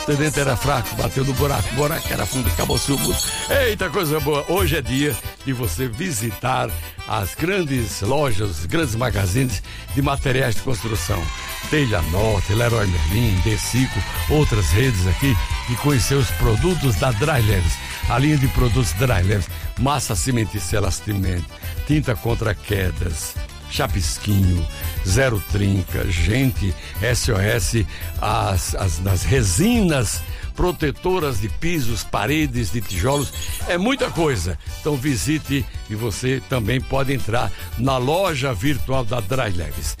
O dente era fraco, bateu no buraco, o buraco era fundo, acabou subindo. Eita, coisa boa! Hoje é dia de você visitar as grandes lojas, os grandes magazines de materiais de construção. Telha Norte, Leroy Merlin, Decico, outras redes aqui, e conhecer os produtos da Dry Leves. A linha de produtos Dry Leves, massa cimentícia elastimento, tinta contra quedas, chapisquinho, zero trinca, gente, SOS, nas resinas protetoras de pisos, paredes, de tijolos, é muita coisa. Então visite e você também pode entrar na loja virtual da Dry Leves,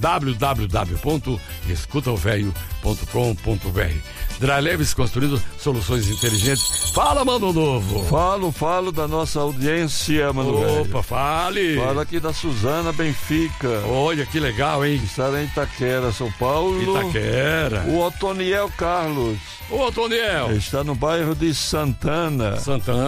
www.escutaovelho.com.br. Dry Leves, construindo soluções inteligentes. Fala, Mano Novo. Falo da nossa audiência, Mano Velho. Opa, fale. Fala aqui da Suzana Benfica. Olha que legal, hein? Está em Itaquera, São Paulo. Itaquera. O Otoniel Carlos. Ô, Otoniel. Está no bairro de Santana.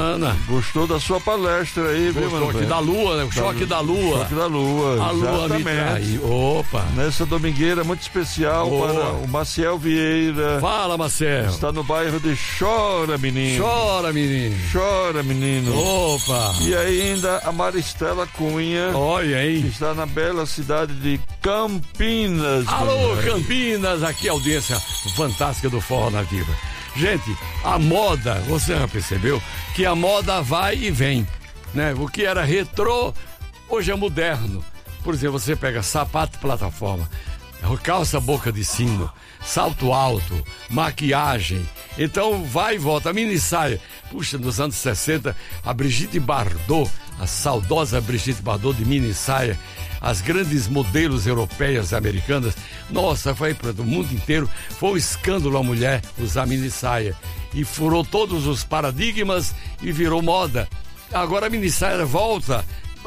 Gostou da sua palestra aí, viu, Mano Velho? Da Lua, né? O choque da Lua. Choque da Lua, a Lua me trai. Opa. Nessa domingueira muito especial para o Maciel Vieira. Fala, Maciel. Está no bairro de Chora, menino. Chora, menino. Chora, menino. Opa. E ainda a Maristela Cunha. Olha aí. Que está na bela cidade de Campinas. Alô, Campinas. Aqui a audiência fantástica do Forró Nativa. Gente, a moda, você já percebeu que a moda vai e vem, né? O que era retrô, hoje é moderno. Por exemplo, você pega sapato plataforma, calça boca de sino, salto alto, maquiagem. Então vai e volta. A mini saia, puxa, nos anos 60, a Brigitte Bardot, a saudosa Brigitte Bardot de mini saia, as grandes modelos europeias e americanas, nossa, foi para o mundo inteiro, foi um escândalo a mulher usar mini saia. E furou todos os paradigmas e virou moda. Agora a mini saia volta,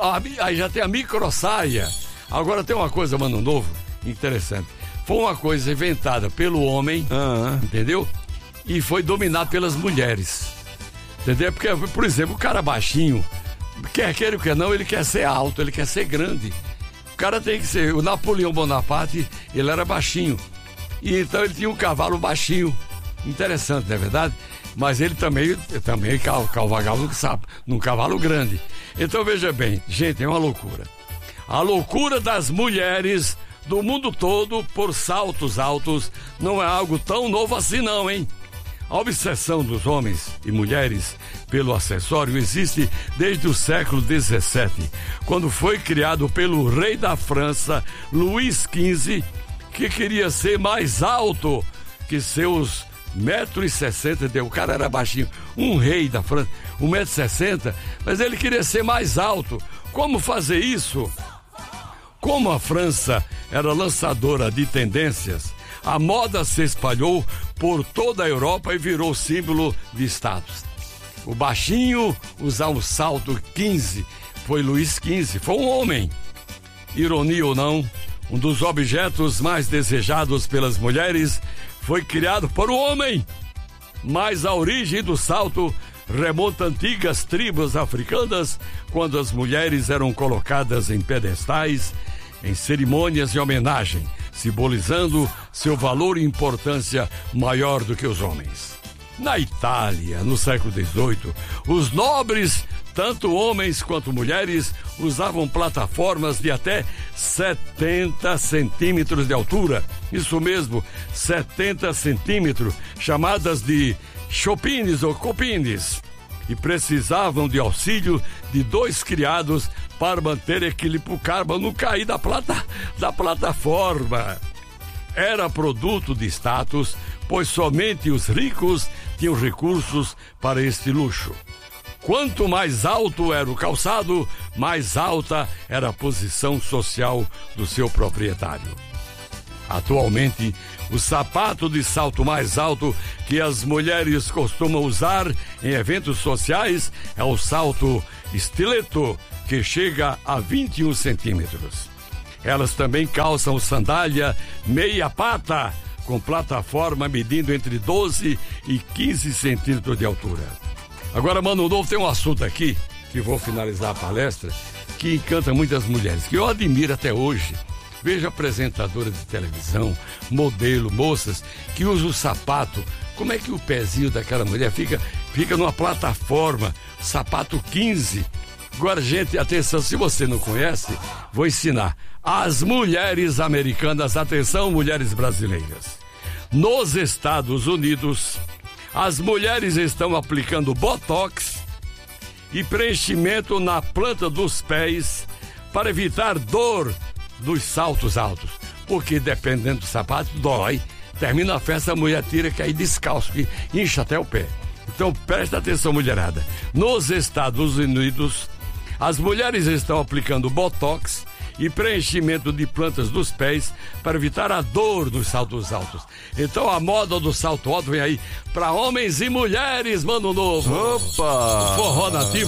aí já tem a micro saia. Agora tem uma coisa, Mano Novo, interessante. Foi uma coisa inventada pelo homem, entendeu? E foi dominado pelas mulheres, entendeu? Porque, por exemplo, o cara baixinho, quer queira ou quer não, ele quer ser alto, ele quer ser grande. O cara tem que ser, o Napoleão Bonaparte, ele era baixinho, e então ele tinha um cavalo baixinho, interessante, não é verdade? Mas ele também cavalgava num cavalo grande. Então veja bem, gente, é uma loucura. A loucura das mulheres do mundo todo por saltos altos não é algo tão novo assim não, hein? A obsessão dos homens e mulheres pelo acessório existe desde o século XVII, quando foi criado pelo rei da França, Luís XV, que queria ser mais alto que seus 1,60 m. O cara era baixinho, um rei da França, 1,60 m, mas ele queria ser mais alto. Como fazer isso? Como a França era lançadora de tendências, a moda se espalhou por toda a Europa e virou símbolo de status. O baixinho usar um salto 15 foi Luís XV, foi um homem. Ironia ou não, um dos objetos mais desejados pelas mulheres foi criado por um homem. Mas a origem do salto remonta a antigas tribos africanas, quando as mulheres eram colocadas em pedestais, em cerimônias de homenagem, simbolizando seu valor e importância maior do que os homens. Na Itália, no século XVIII, os nobres, tanto homens quanto mulheres, usavam plataformas de até 70 centímetros de altura. Isso mesmo, 70 centímetros, chamadas de chopines ou copines. E precisavam de auxílio de 2 criados para manter equilíbrio, o carbo não cair da plataforma. Era produto de status, pois somente os ricos tinham recursos para este luxo. Quanto mais alto era o calçado, mais alta era a posição social do seu proprietário. Atualmente, o sapato de salto mais alto que as mulheres costumam usar em eventos sociais é o salto estiletto, que chega a 21 centímetros. Elas também calçam sandália meia pata, com plataforma medindo entre 12 e 15 centímetros de altura. Agora, Mano Novo, tem um assunto aqui, que vou finalizar a palestra, que encanta muitas mulheres, que eu admiro até hoje. Vejo apresentadora de televisão, modelo, moças que usam o sapato. Como é que o pezinho daquela mulher fica numa plataforma, sapato 15? Agora, gente, atenção, se você não conhece, vou ensinar. As mulheres americanas, atenção, mulheres brasileiras. Nos Estados Unidos, as mulheres estão aplicando botox e preenchimento na planta dos pés para evitar dor dos saltos altos. Porque dependendo do sapato, dói. Termina a festa, a mulher tira que aí descalço, que incha até o pé. Então presta atenção, mulherada. Nos Estados Unidos, as mulheres estão aplicando botox e preenchimento de plantas dos pés para evitar a dor dos saltos altos. Então a moda do salto alto vem aí para homens e mulheres, mano novo. Opa! Forró Nativa.